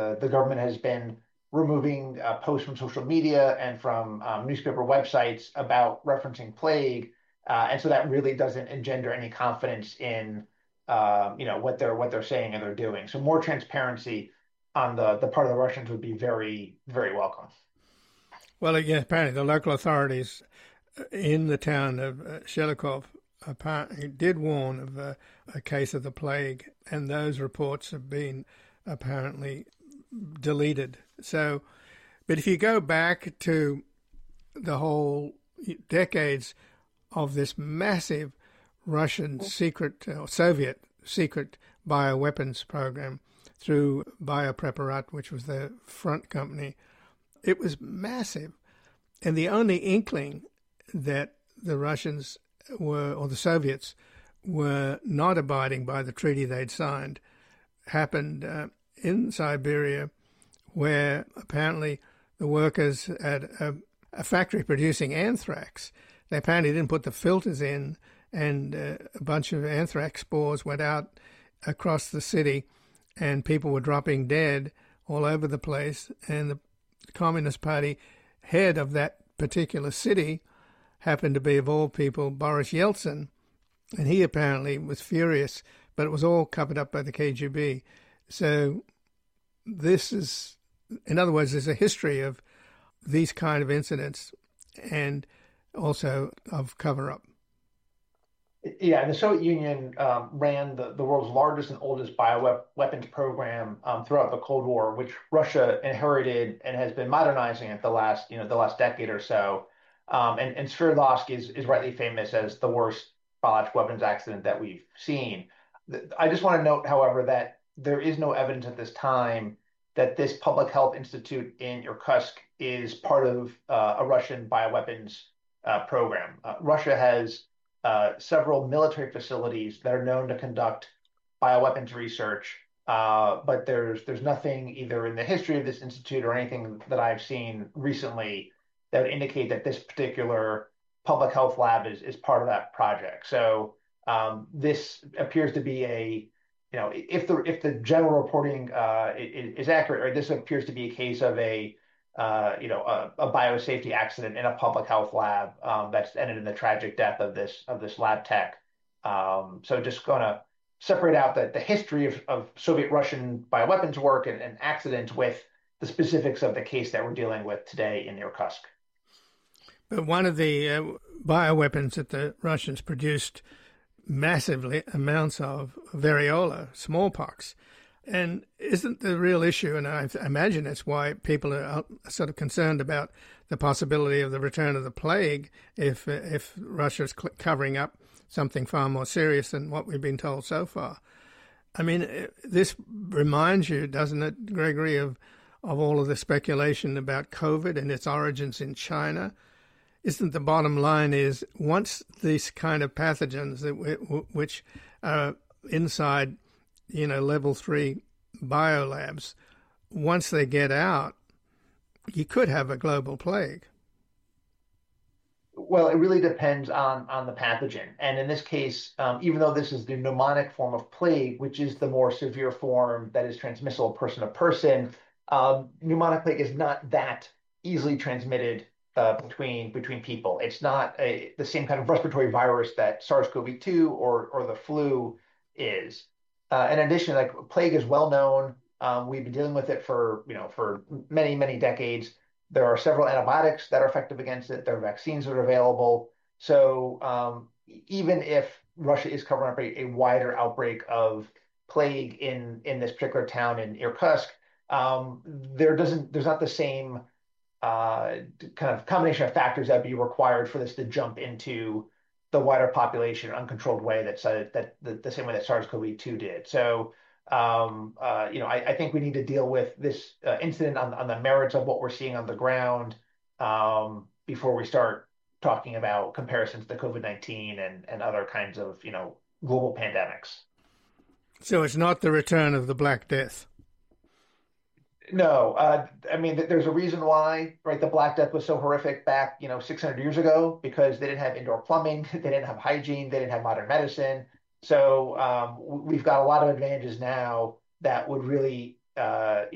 the government has been removing posts from social media and from newspaper websites about referencing plague, and so that really doesn't engender any confidence in what they're saying and they're doing. So more transparency on the part of the Russians would be very, very welcome. Well, yeah, apparently the local authorities in the town of Shelikov apparently did warn of a case of the plague, and those reports have been apparently deleted. So, but if you go back to the whole decades of this massive Russian secret or Soviet secret bioweapons program through Biopreparat, which was the front company, it was massive. And the only inkling that the Russians were, or the Soviets, were not abiding by the treaty they'd signed happened in Siberia, where apparently the workers at a factory producing anthrax, they apparently didn't put the filters in, and a bunch of anthrax spores went out across the city, and people were dropping dead all over the place. And the Communist Party head of that particular city happened to be, of all people, Boris Yeltsin, and he apparently was furious, but it was all covered up by the KGB. So this is, in other words, there's a history of these kind of incidents and also of cover-up. Yeah, and the Soviet Union ran the world's largest and oldest bioweapons program throughout the Cold War, which Russia inherited and has been modernizing it the last decade or so. And Sverdlovsk is rightly famous as the worst biological weapons accident that we've seen. I just want to note, however, that there is no evidence at this time that this public health institute in Irkutsk is part of a Russian bioweapons program. Russia has several military facilities that are known to conduct bioweapons research, but there's nothing either in the history of this institute or anything that I've seen recently that would indicate that this particular public health lab is part of that project. So this appears to be if the general reporting is accurate, right, this appears to be a case of a biosafety accident in a public health lab that's ended in the tragic death of this lab tech. So just going to separate out the history of Soviet Russian bioweapons work and accidents with the specifics of the case that we're dealing with today in Irkutsk. But one of the bioweapons that the Russians produced massively amounts of variola, smallpox. And isn't the real issue, and I imagine that's why people are sort of concerned about the possibility of the return of the plague if Russia's covering up something far more serious than what we've been told so far. I mean, this reminds you, doesn't it, Gregory, of all of the speculation about COVID and its origins in China? Isn't the bottom line is once these kind of pathogens which are inside level 3 biolabs, once they get out, you could have a global plague. Well, it really depends on the pathogen. And in this case, even though this is the pneumonic form of plague, which is the more severe form that is transmissible person to person, pneumonic plague is not that easily transmitted between people. It's not the same kind of respiratory virus that SARS-CoV-2 or the flu is. In addition, like plague is well known. We've been dealing with it for many, many decades. There are several antibiotics that are effective against it. There are vaccines that are available. So even if Russia is covering up a wider outbreak of plague in this particular town in Irkutsk, there's not the same kind of combination of factors that would be required for this to jump into the wider population uncontrolled way that the same way that SARS-CoV-2 did. So I think we need to deal with this incident on the merits of what we're seeing on the ground before we start talking about comparisons to COVID-19 and other kinds of global pandemics. So it's not the return of the Black Death. No, I mean, there's a reason why, right? The Black Death was so horrific back, 600 years ago, because they didn't have indoor plumbing, they didn't have hygiene, they didn't have modern medicine. So we've got a lot of advantages now that would really